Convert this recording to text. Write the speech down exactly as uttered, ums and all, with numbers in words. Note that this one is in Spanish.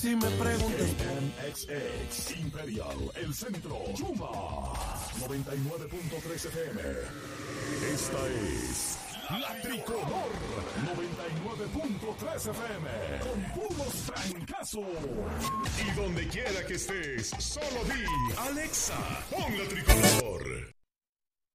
si me preguntas. M X X Imperial, el centro, Chuma, noventa y nueve punto tres F M. Esta es La Tricolor, noventa y nueve punto tres F M, con puros francazos. Y donde quiera que estés, solo di, Alexa, pon La Tricolor.